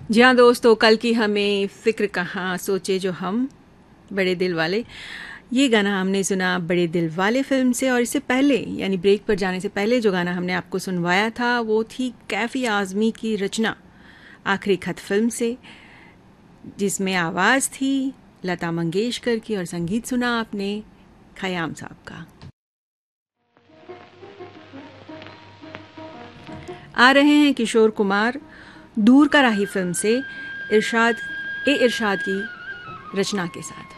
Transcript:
जी हाँ दोस्तों, कल की हमें फ़िक्र कहाँ सोचे जो हम बड़े दिल वाले, ये गाना हमने सुना बड़े दिल वाले फ़िल्म से। और इससे पहले यानी ब्रेक पर जाने से पहले जो गाना हमने आपको सुनवाया था वो थी कैफ़ी आज़मी की रचना आखिरी खत फ़िल्म से, जिसमें आवाज़ थी लता मंगेशकर की और संगीत सुना आपने खयाम साहब का। आ रहे हैं किशोर कुमार दूर का राही फिल्म से इरशाद की रचना के साथ।